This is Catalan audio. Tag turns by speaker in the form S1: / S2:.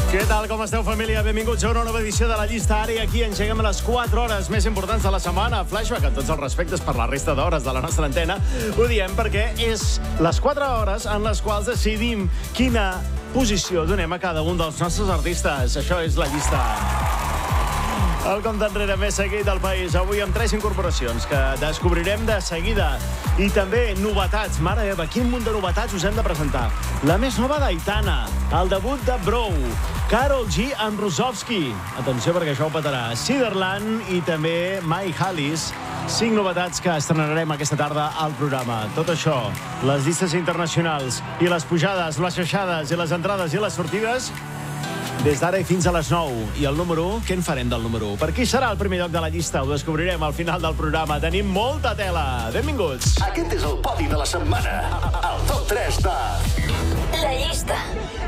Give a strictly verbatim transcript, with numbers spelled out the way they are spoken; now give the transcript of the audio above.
S1: Què tal, com esteu, família? Benvinguts a una nova edició de la llista Ara i aquí engeguem les quatre hores més importants de la setmana. Flashback, amb tots els respectes per la resta d'hores de la nostra antena. Ho diem perquè és les quatre hores en les quals decidim quina posició donem a cada un dels nostres artistes. Això és la llista. El compte enrere més seguit del país. Avui amb tres incorporacions que descobrirem de seguida. I també novetats. Mare meva, quin munt de novetats us hem de presentar. La més nova d'Aitana, el debut de Brou, Karol G amb Rusovski. Atenció perquè això ho petarà. Ciderland i també My Hallis. Cinc novetats que estrenarem aquesta tarda al programa. Tot això, les llistes internacionals i les pujades, les baixades i les entrades i les sortides des d'ara i fins a les nou. I el número u, què en farem del número u? Per qui serà el primer lloc de la llista? Ho descobrirem al final del programa. Tenim molta tela. Benvinguts.
S2: Aquest és el podi de la setmana. El top tres de...
S3: La llista.